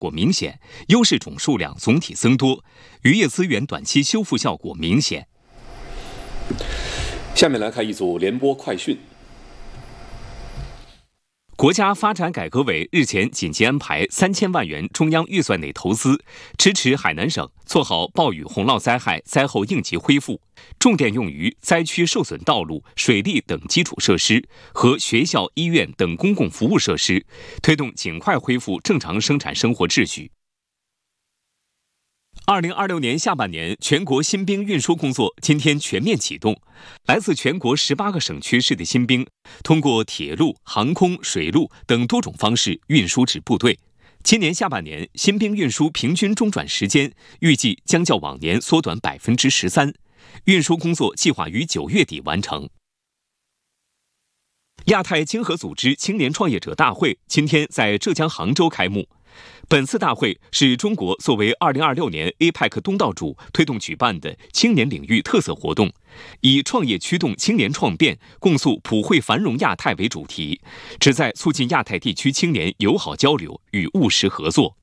果明显，优势种数量总体增多，渔业资源短期修复效果明显。 下面来看一组联播快讯。 国家发展改革委日前紧急安排3000万元中央预算内投资，支持海南省做好暴雨洪涝灾害灾后应急恢复，重点用于灾区受损道路、水利等基础设施和学校、医院等公共服务设施，推动尽快恢复正常生产生活秩序。2026年下半年，全国新兵运输工作今天全面启动。来自全国18个省区市的新兵，通过铁路、航空、水路等多种方式运输至部队。今年下半年，新兵运输平均中转时间预计将较往年缩短13%，运输工作计划于9月底完成。亚太经合组织青年创业者大会今天在浙江杭州开幕。本次大会是中国作为2026年 APEC 东道主推动举办的青年领域特色活动，以创业驱动青年创变，共塑普惠繁荣亚太为主题，旨在促进亚太地区青年友好交流与务实合作。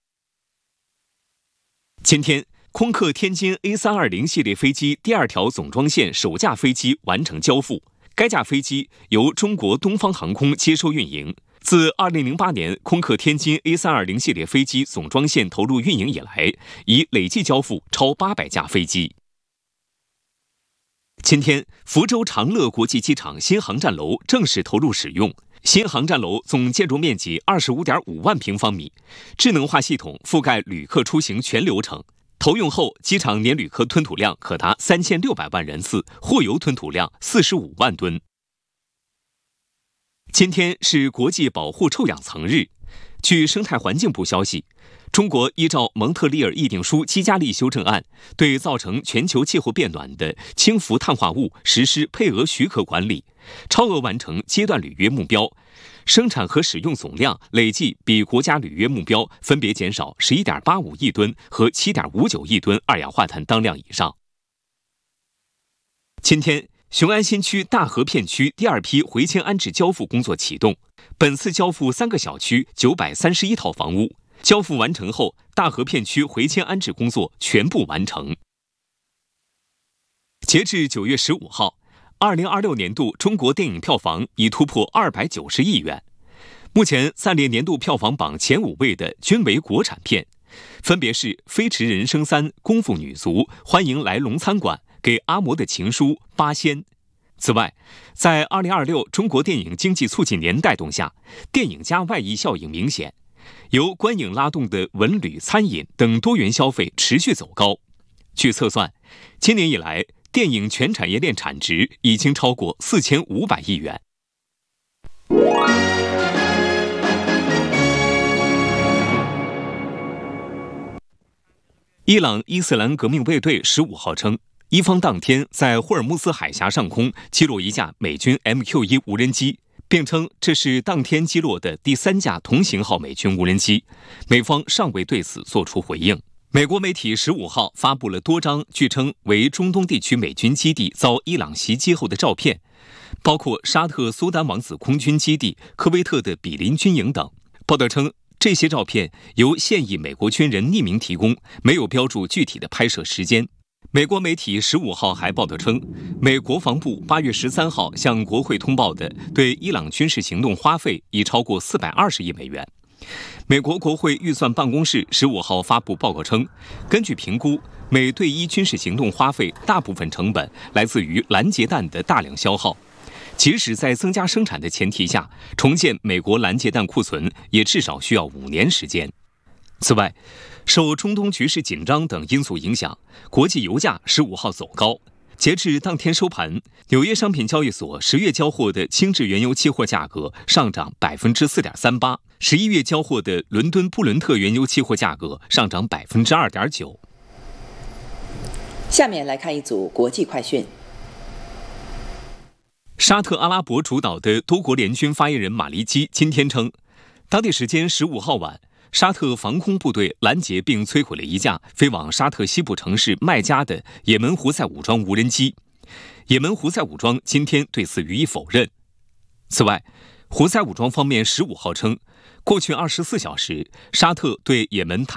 今天，空客天津 A320 系列飞机第2条总装线首架飞机完成交付，该架飞机由中国东方航空接收运营。自2008年空客天津 A320 系列飞机总装线投入运营以来，已累计交付超800架飞机。今天，福州长乐国际机场新航站楼正式投入使用。新航站楼总建筑面积25.5万平方米，智能化系统覆盖旅客出行全流程。投用后，机场年旅客吞吐量可达3600万人次，货邮吞吐量45万吨。今天是国际保护臭氧层日。据生态环境部消息，中国依照蒙特利尔议定书基加利修正案，对造成全球气候变暖的氢氟碳化物实施配额许可管理，超额完成阶段履约目标，生产和使用总量累计比国家履约目标分别减少11.85亿吨和7.59亿吨二氧化碳当量以上。今天，雄安新区大河片区第2批回迁安置交付工作启动，本次交付3个小区931套房屋，交付完成后，大河片区回迁安置工作全部完成。截至9月15号，2026年度中国电影票房已突破290亿元。目前暂列年度票房榜前5位的均为国产片，分别是《飞驰人生3》、《功夫女足》、《欢迎来龙餐馆》、给阿嬷的情书、八仙。此外，在2026中国电影经济促进年带动下，电影加外溢效应明显，由观影拉动的文旅、餐饮等多元消费持续走高。据测算，今年以来，电影全产业链产值已经超过4500亿元。伊朗伊斯兰革命卫队15号称，伊方当天在霍尔木兹海峡上空击落一架美军 MQ-1 无人机，并称这是当天击落的第3架同型号美军无人机，美方尚未对此作出回应。美国媒体15号发布了多张据称为中东地区美军基地遭伊朗袭击后的照片，包括沙特苏丹王子空军基地、科威特的比林军营等。报道称，这些照片由现役美国军人匿名提供，没有标注具体的拍摄时间。美国媒体15号还报道称，美国防部8月13号向国会通报的对伊朗军事行动花费已超过420亿美元。美国国会预算办公室15号发布报告称，根据评估，美对伊军事行动花费大部分成本来自于拦截弹的大量消耗。即使在增加生产的前提下，重建美国拦截弹库存也至少需要5年时间。此外，受中东局势紧张等因素影响，国际油价15号走高。截至当天收盘，纽约商品交易所10月交货的轻质原油期货价格上涨 4.38%，11月交货的伦敦布伦特原油期货价格上涨 2.9%。 下面来看一组国际快讯。 沙特阿拉伯主导的多国联军发言人马利基今天称，当地时间15号晚，沙特防空部队拦截并摧毁了一架飞往沙特西部城市麦加的也门胡塞武装无人机。也门胡塞武装今天对此予以否认。此外，胡塞武装方面15号称， 过去24小时，沙特对也门